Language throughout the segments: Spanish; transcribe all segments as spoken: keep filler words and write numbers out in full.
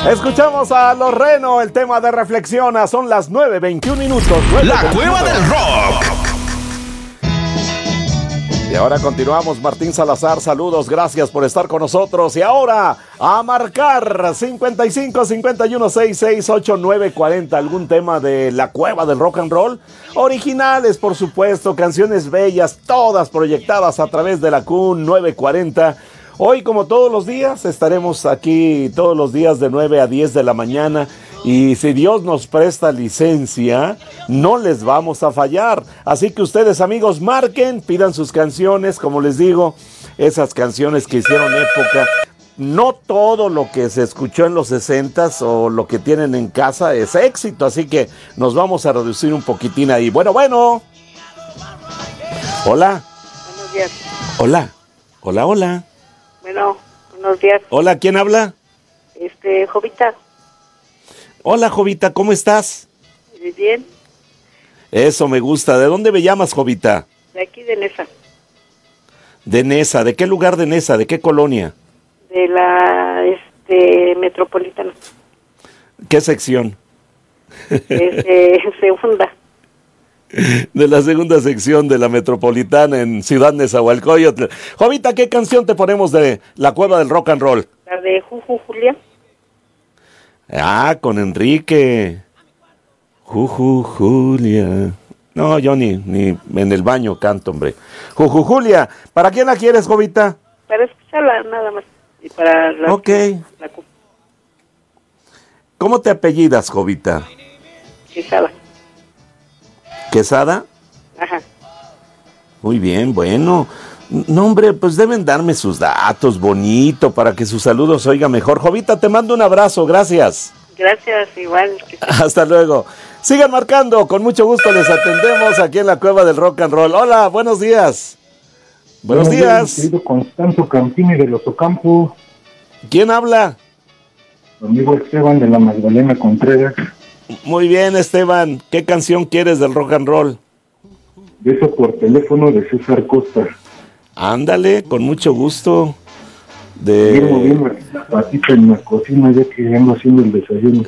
Escuchamos a Los Reno, el tema de Reflexiona. Son las nueve veintiún minutos. nueve La veintiuno. Cueva del Rock. Y ahora continuamos. Martín Salazar, saludos, gracias por estar con nosotros. Y ahora a marcar cincuenta y cinco, cincuenta y uno, sesenta y seis, ochenta y nueve, cuarenta. ¿Algún tema de la Cueva del Rock and Roll? Originales, por supuesto, canciones bellas, todas proyectadas a través de la Q nueve cuarenta. Hoy, como todos los días, estaremos aquí todos los días de nueve a diez de la mañana. Y si Dios nos presta licencia, no les vamos a fallar. Así que ustedes, amigos, marquen, pidan sus canciones, como les digo, esas canciones que hicieron época. No todo lo que se escuchó en los sesentas o lo que tienen en casa es éxito, así que nos vamos a reducir un poquitín ahí. Bueno, bueno. Hola. Buenos días. Hola. Hola, hola. Bueno, buenos días. Hola, ¿quién habla? Este, Jovita. Hola, Jovita, ¿cómo estás? Muy bien. Eso me gusta. ¿De dónde me llamas, Jovita? De aquí de Nesa. De Nesa. ¿De qué lugar de Nesa? ¿De qué colonia? De la, este, Metropolitana. ¿Qué sección? Este, segunda. De la segunda sección de la Metropolitana en Ciudad Nezahualcóyotl. Jovita, ¿qué canción te ponemos de la Cueva del Rock and Roll? La de Juju Julia. Ah, con Enrique. Juju Julia. No, yo ni, ni en el baño canto, hombre. Juju Julia. ¿Para quién la quieres, Jovita? Para escucharla nada más. Y para la, Ok. la cu- ¿Cómo te apellidas, Jovita? Quesada. ¿Quesada? Ajá. Muy bien, bueno. No, hombre, pues deben darme sus datos, bonito, para que su saludo se oiga mejor. Jovita, te mando un abrazo, gracias. Gracias, igual. Que- Hasta luego. Sigan marcando, con mucho gusto les atendemos aquí en la Cueva del Rock and Roll. Hola, buenos días. Buenos días. Querido Constanzo Campini de Los Ocampo, ¿Quién habla? mi amigo Esteban de la Magdalena Contreras. Muy bien, Esteban. ¿Qué canción quieres del rock and roll? Beso por teléfono de César Costa. Ándale, con mucho gusto. Seguir De... moviendo la patita en la cocina ya que ando haciendo el desayuno.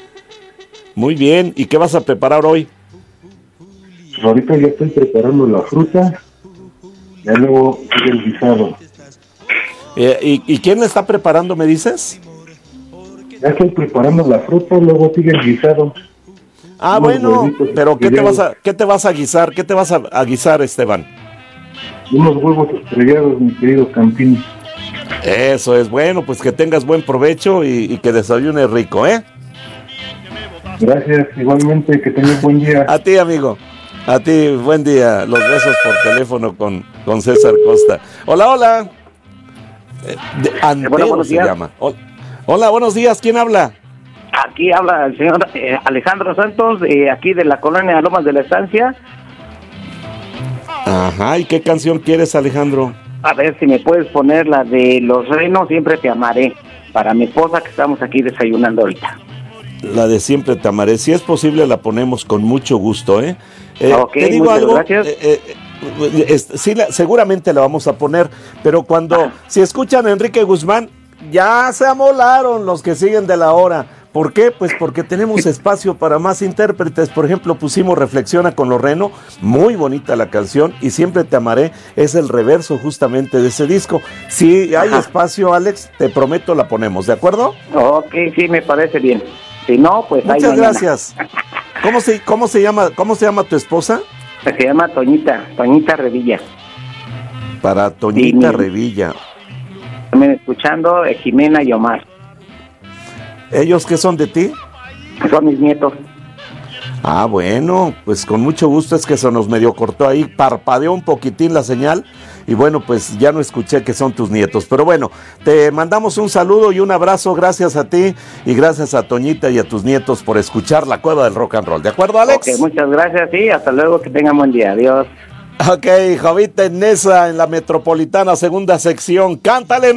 Muy bien. ¿Y qué vas a preparar hoy? Pues ahorita ya estoy preparando la fruta, ya luego sigue el guisado. Eh, ¿y, ¿Y quién la está preparando, me dices? Ya estoy preparando la fruta, luego sigue el guisado. Ah, Unos bueno, huevitos pero ¿qué te estrellados. vas a, qué te vas a guisar? ¿Qué te vas a, a guisar, Esteban? Unos huevos estrellados, mi querido Campini. Eso es bueno, pues que tengas buen provecho y, y que desayunes rico, ¿eh? Gracias, igualmente, que tengas buen día. A ti, amigo. A ti, buen día. Los besos por teléfono con, con César Costa. Hola, hola. Eh, de- Antero Bueno, buenos se días. llama. Hol- Hola, buenos días. ¿Quién habla? Aquí habla el señor eh, Alejandro Santos, eh, aquí de la colonia Lomas de la Estancia. Ajá, ¿y qué canción quieres, Alejandro? A ver si me puedes poner la de Los Renos, Siempre Te Amaré, para mi esposa que estamos aquí desayunando ahorita. La de Siempre Te Amaré. Si es posible, la ponemos con mucho gusto, ¿eh? Eh, Ok, te digo muchas algo. gracias. eh, eh, eh, es- sí, la- seguramente la vamos a poner, pero cuando, Ajá. si escuchan a Enrique Guzmán, ya se amolaron los que siguen de la hora. ¿Por qué? Pues porque tenemos espacio para más intérpretes. Por ejemplo, pusimos Reflexiona con Los Reno, muy bonita la canción, y Siempre Te Amaré es el reverso justamente de ese disco. Si hay Ajá. espacio, Alex, te prometo la ponemos, ¿de acuerdo? Ok, sí, me parece bien. Si no, pues ahí Muchas mañana. gracias. ¿Cómo se, cómo se llama, cómo se llama tu esposa? Se llama Toñita, Toñita Revilla. Para Toñita Sí, mi- Revilla. También escuchando eh, Jimena y Omar. ¿Ellos qué son de ti? Son mis nietos. Ah, bueno, pues con mucho gusto. Es que se nos medio cortó ahí, parpadeó un poquitín la señal y bueno, pues ya no escuché que son tus nietos. Pero bueno, te mandamos un saludo y un abrazo, gracias a ti y gracias a Toñita y a tus nietos por escuchar la Cueva del Rock and Roll. ¿De acuerdo, Alex? Ok, muchas gracias, sí, hasta luego, que tengan buen día. Adiós. Ok, Jovita en Nesa, en la Metropolitana, segunda sección. Cántale.